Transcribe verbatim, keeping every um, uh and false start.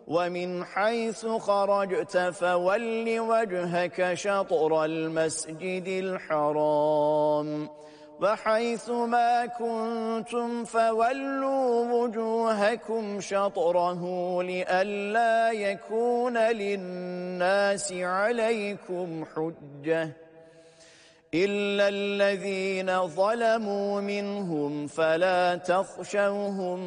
ومن حيث خرجت فول وجهك شطر المسجد الحرام وحيث ما كنتم فولوا وجوهكم شطره لئلا يكون للناس عليكم حجة إلا الذين ظلموا منهم فلا تخشوهم